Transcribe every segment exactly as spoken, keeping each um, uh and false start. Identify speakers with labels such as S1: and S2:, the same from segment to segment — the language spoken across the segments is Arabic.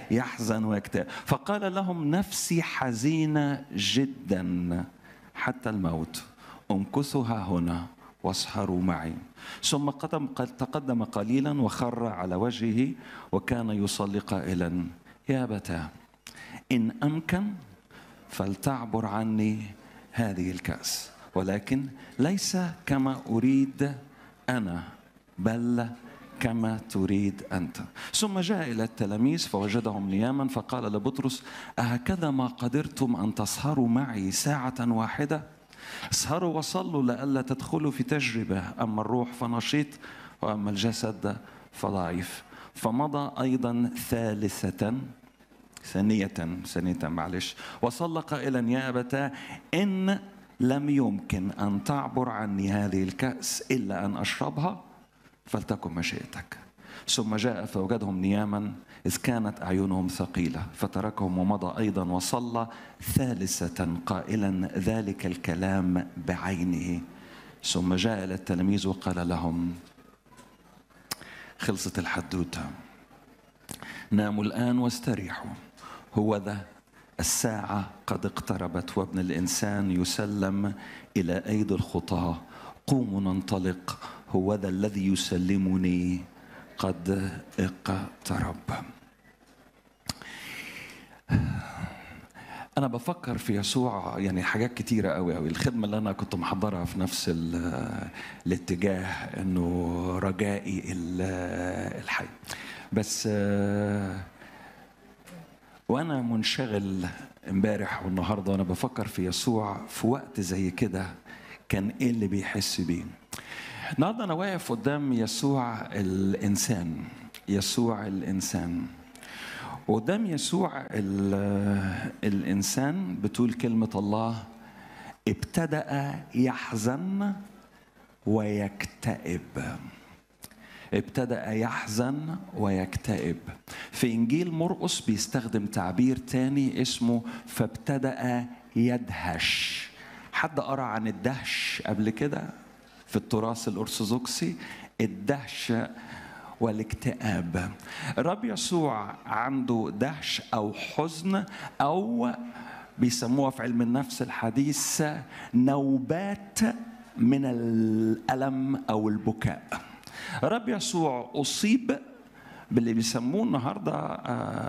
S1: يحزن ويكتئب. فقال لهم: نفسي حزينة جدا حتى الموت، امكثوا هنا واسهروا معي. ثم قدم تقدم قليلا وخر على وجهه وكان يصلي قائلا: يا أبتاه، إن أمكن فلتعبر عني هذه الكأس، ولكن ليس كما أريد أنا بل كما تريد أنت. ثم جاء إلى التلاميذ فوجدهم نياما، فقال لبطرس: أهكذا ما قدرتم أن تسهروا معي ساعة واحدة؟ اسهروا وصلوا لئلا تدخلوا في تجربة، أما الروح فنشيط وأما الجسد فضعيف. فمضى أيضا ثالثة ثانية ثانية معلش وصلى قائلا: يا أبتاه، إن لم يمكن أن تعبر عني هذه الكأس إلا أن أشربها فلتكن مشيئتك. ثم جاء فوجدهم نياما إذ كانت أعينهم ثقيلة، فتركهم ومضى أيضا وصلى ثالثة قائلا ذلك الكلام بعينه. ثم جاء إلى التلاميذ وقال لهم: خلصت الحدوتة، ناموا الآن واستريحوا، هو ذا الساعة قد اقتربت وابن الإنسان يسلم إلى أيدي الخطاة. قوموا ننطلق، هو ذا الذي يسلمني قد اقترب. أنا بفكر في يسوع يعني حاجات كتيرة قوي قوي. الخدمة اللي أنا كنت محضرها في نفس الاتجاه، إنه رجائي الحي. بس وأنا منشغل امبارح والنهاردة وأنا بفكر في يسوع في وقت زي كده، كان إيه اللي بيحس بيه؟ النهارده أنا واقف قدام يسوع الإنسان، يسوع الإنسان، وقدام يسوع الإنسان بتقول كلمة الله: ابتدأ يحزن ويكتئب. ابتدأ يحزن ويكتئب. في إنجيل مرقس بيستخدم تعبير تاني اسمه فابتدأ يدهش. حد قرأ عن الدهش قبل كده في التراث الأرثوذكسي؟ الدهش والاكتئاب. الرب يسوع عنده دهش أو حزن، أو بيسموها في علم النفس الحديث نوبات من الألم أو البكاء. الرب يسوع أصيب باللي بيسموه النهارده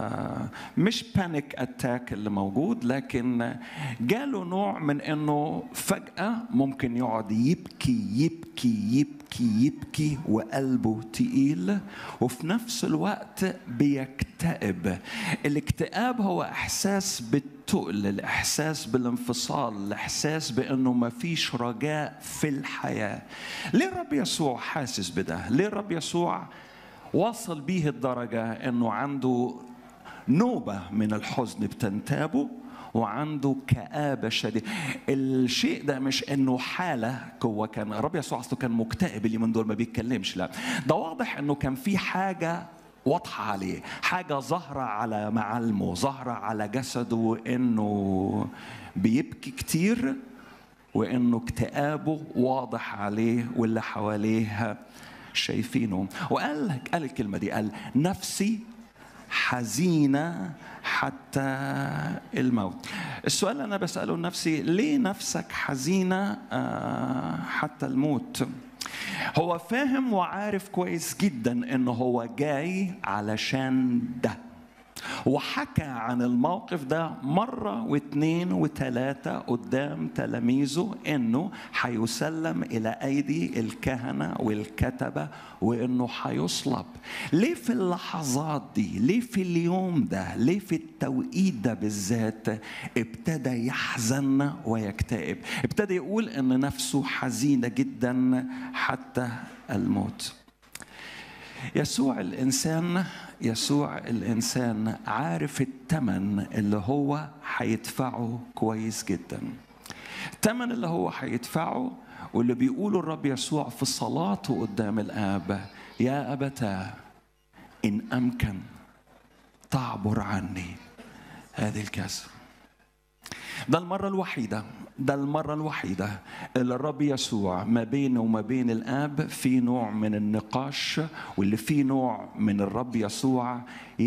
S1: مش بانيك اتاك اللي موجود، لكن جاله نوع من انه فجأة ممكن يقعد يبكي يبكي يبكي يبكي وقلبه تقيل، وفي نفس الوقت بيكتئب. الاكتئاب هو احساس بالتقل، الاحساس بالانفصال، الاحساس بانه ما فيش رجاء في الحياة. ليه الرب يسوع حاسس بده؟ ليه الرب يسوع وصل بيه الدرجة أنه عنده نوبة من الحزن بتنتابه وعنده كآبة شديدة؟ الشيء ده مش أنه حالة، هو كان الرب يسوع أصله كان مكتئب اللي من دول ما بيتكلمش، لا ده واضح أنه كان في حاجة واضحة عليه، حاجة ظاهرة على معالمه، ظاهرة على جسده، أنه بيبكي كتير وأنه اكتئابه واضح عليه واللي حواليه شايفينه. وقال قال الكلمة دي، قال نفسي حزينة حتى الموت. السؤال اللي أنا بسأله لنفسي: ليه نفسك حزينة حتى الموت؟ هو فاهم وعارف كويس جدا إنه هو جاي علشان ده، وحكى عن الموقف ده مرة واثنين وثلاثة قدام تلاميذه، انه حيسلم الى ايدي الكهنة والكتبة وانه حيصلب. ليه في اللحظات دي؟ ليه في اليوم ده؟ ليه في التوقيت ده بالذات ابتدى يحزن ويكتئب؟ ابتدى يقول ان نفسه حزينة جدا حتى الموت. يسوع الإنسان يسوع الإنسان عارف الثمن اللي هو هيدفعه كويس جدا. الثمن اللي هو هيدفعه واللي بيقوله الرب يسوع في صلاته قدام الآب: يا أبتاه، إن أمكن تعبر عني هذه الكأس. ده المرة الوحيدة ده المرة الوحيدة اللي الرب يسوع ما بينه وما بين الآب في نوع من النقاش، واللي فيه نوع من الرب يسوع